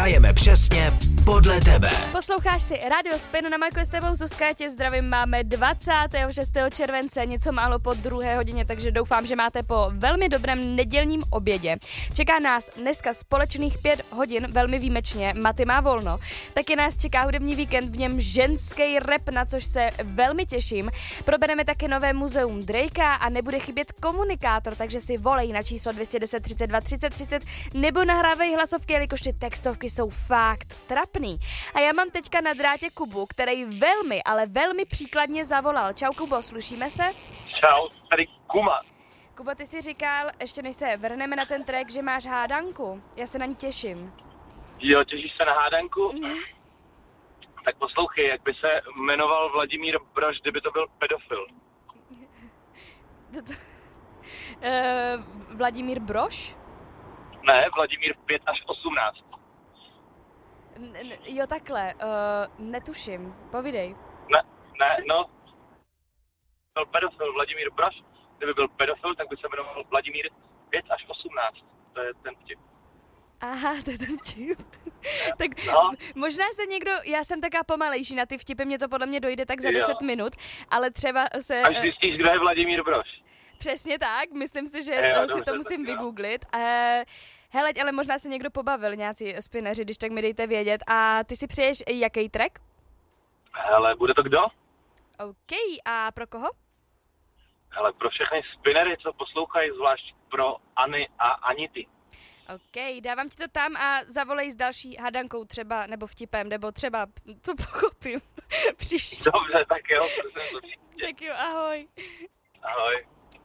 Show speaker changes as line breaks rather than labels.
hrajeme přesně podle tebe.
Posloucháš si Radio Spin, na Majko s tebou Zuzka, tě zdravím, máme 26. července, něco málo po 2. hodině, takže doufám, že máte po velmi dobrém nedělním obědě. Čeká nás dneska společných 5 hodin, velmi výjimečně, Maty má volno. Taky nás čeká hudební víkend, v něm ženský rap, na což se velmi těším. Probereme také nové muzeum Drakea a nebude chybět komunikátor, takže si volej na číslo 210 32 30 30 nebo nahrávej hlasovky, jelikož ty textovky jsou fakt trapný. A já mám teďka na drátě Kubu, který velmi, ale velmi příkladně zavolal. Čau Kubo, slyšíme se?
Čau, tady Kuma.
Kubo, ty si říkal, ještě než se vrhneme na ten track, že máš hádanku. Já se na ní těším.
Jo, těšíš se na hádanku? Mm-hmm. Tak poslouchej, jak by se jmenoval Vladimír Brož, kdyby to byl pedofil.
Vladimír Brož?
Ne, Vladimír 5 až 18.
Jo, takhle, netuším, povídej.
Ne, byl pedofil Vladimír Brož, kdyby byl pedofil, tak by se jmenoval Vladimír 5 až 18. To je ten vtip.
Aha, to je ten vtip. Tak
no.
Možná se někdo, já jsem taká pomalejší na ty vtipy, mě to podle mě dojde tak za 10 minut, ale třeba se...
Až zjistíš, kdo je Vladimír Brož.
Přesně tak, myslím si, že si to musím vygooglit. Hele, ale možná se někdo pobavil, nějací spineři, když tak mi dejte vědět. A ty si přeješ jaký track?
Hele, bude to kdo?
OK, a pro koho?
Hele, pro všechny spinery, co poslouchají, zvlášť pro Ani a Anity.
OK, dávám ti to tam a zavolej s další hádankou třeba, nebo vtipem, nebo třeba, to pochopím, příště.
Dobře, tak jo.
Tak jo, ahoj.
Ahoj.